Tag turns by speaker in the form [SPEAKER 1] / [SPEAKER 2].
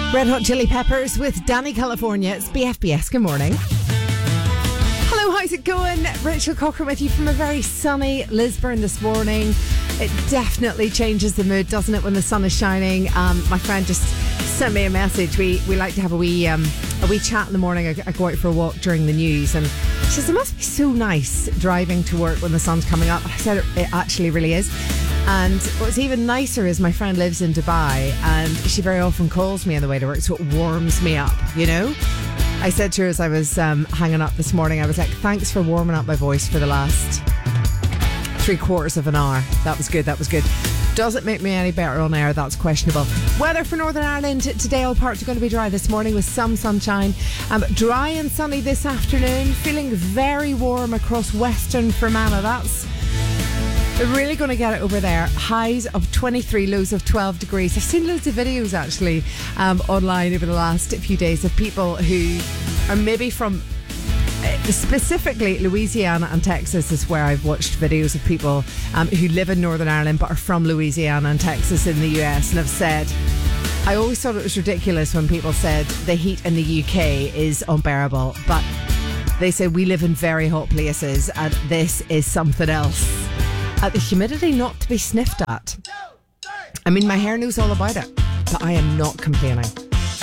[SPEAKER 1] Red Hot Chili Peppers with Danny California. It's BFBS. Good morning. Hello, how's it going? Rachel Cochran with you from a very sunny Lisburn this morning. It definitely changes the mood, doesn't it, when the sun is shining? My friend just sent me a message. We like to have a wee chat in the morning. I go out for a walk during the news, and she says, it must be so nice driving to work when the sun's coming up. I said, it actually really is. And what's even nicer is my friend lives in Dubai, and she very often calls me on the way to work, so it warms me up, you know? I said to her as I was hanging up this morning, I was like, thanks for warming up my voice for the last 3/4 of an hour. That was good. Does it make me any better on air? That's questionable. Weather for Northern Ireland today, all parts are going to be dry this morning with some sunshine. Dry and sunny this afternoon, feeling very warm across western Fermanagh. That's really going to get it over there. Highs of 23, lows of 12 degrees. I've seen loads of videos actually online over the last few days of people who are maybe from specifically Louisiana and Texas is where I've watched videos of people who live in Northern Ireland but are from Louisiana and Texas in the US and have said, I always thought it was ridiculous when people said the heat in the UK is unbearable, but they say we live in very hot places and this is something else. The humidity not to be sniffed at. I mean, my hair knows all about it, but I am not complaining.